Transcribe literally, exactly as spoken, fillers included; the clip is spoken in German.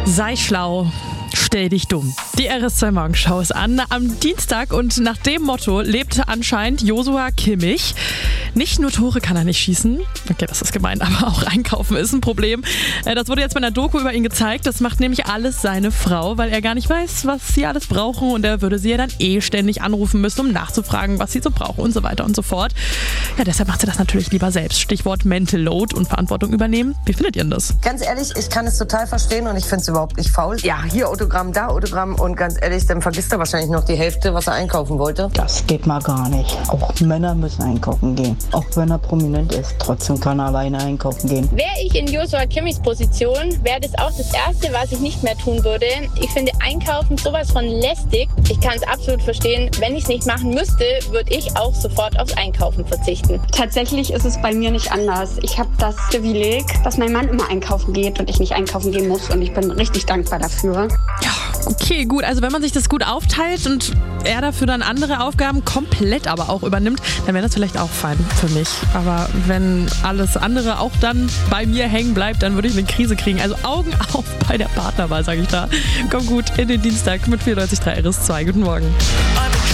Sei schlau, stell dich dumm. Die R S zwei Morgenschau ist an am Dienstag und nach dem Motto lebt anscheinend Joshua Kimmich. Nicht nur Tore kann er nicht schießen, okay, das ist gemein, aber auch einkaufen ist ein Problem. Das wurde jetzt bei einer Doku über ihn gezeigt, das macht nämlich alles seine Frau, weil er gar nicht weiß, was sie alles brauchen und er würde sie ja dann eh ständig anrufen müssen, um nachzufragen, was sie so brauchen und so weiter und so fort. Ja, deshalb macht sie das natürlich lieber selbst. Stichwort Mental Load und Verantwortung übernehmen. Wie findet ihr denn das? Ganz ehrlich, ich kann es total verstehen und ich finde es überhaupt nicht faul. Ja, hier Autogramm, da Autogramm und ganz ehrlich, dann vergisst er wahrscheinlich noch die Hälfte, was er einkaufen wollte. Das geht mal gar nicht. Auch Männer müssen einkaufen gehen. Auch wenn er prominent ist, trotzdem kann er alleine einkaufen gehen. Wäre ich in Joshua Kimmichs Position, wäre das auch das Erste, was ich nicht mehr tun würde. Ich finde Einkaufen sowas von lästig. Ich kann es absolut verstehen. Wenn ich es nicht machen müsste, würde ich auch sofort aufs Einkaufen verzichten. Tatsächlich ist es bei mir nicht anders. Ich habe das Privileg, dass mein Mann immer einkaufen geht und ich nicht einkaufen gehen muss und ich bin richtig dankbar dafür. Ja, okay, gut. Also wenn man sich das gut aufteilt und er dafür dann andere Aufgaben komplett aber auch übernimmt, dann wäre das vielleicht auch fein für mich. Aber wenn alles andere auch dann bei mir hängen bleibt, dann würde ich eine Krise kriegen. Also Augen auf bei der Partnerwahl, sage ich da. Komm gut in den Dienstag mit vierundneunzig Komma drei R S zwei. Guten Morgen.